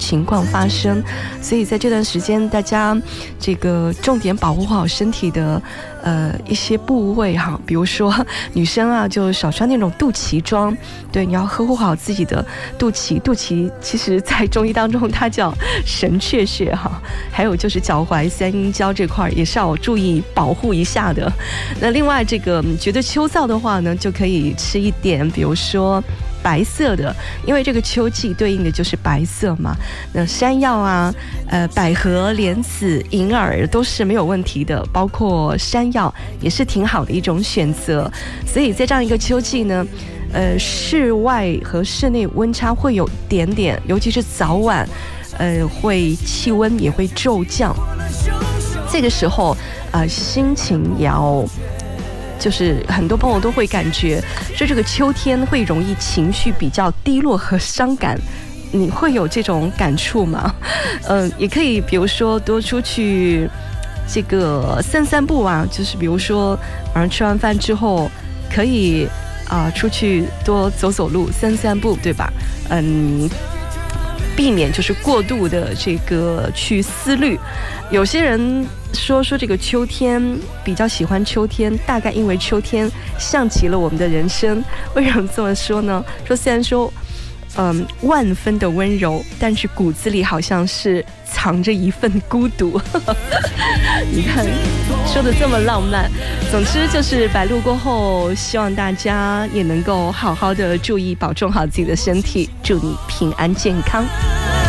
情况发生。所以在这段时间，大家这个重点保护好身体的一些部位哈，比如说女生啊，就少穿那种肚脐装，对，你要呵护好自己的肚脐。肚脐其实在中医当中它叫神阙穴哈，还有就是脚踝三阴交这块也是要注意保护一下的。那另外这个觉得秋燥的话呢，就可以吃一点，比如说白色的，因为这个秋季对应的就是白色嘛。那山药啊、百合、莲子、银耳都是没有问题的，包括山药也是挺好的一种选择。所以在这样一个秋季呢，室外和室内温差会有点点，尤其是早晚，会气温也会骤降。这个时候，心情也要。就是很多朋友都会感觉说这个秋天会容易情绪比较低落和伤感，你会有这种感触吗？也可以比如说多出去这个散步啊，就是比如说晚上吃完饭之后可以出去多走路散步，对吧？避免就是过度的这个去思虑。有些人说这个秋天比较喜欢秋天，大概因为秋天像极了我们的人生。为什么这么说呢？说虽然说万分的温柔，但是骨子里好像是藏着一份孤独。你看说的这么浪漫。总之就是白露过后，希望大家也能够好好的注意保重好自己的身体，祝你平安健康。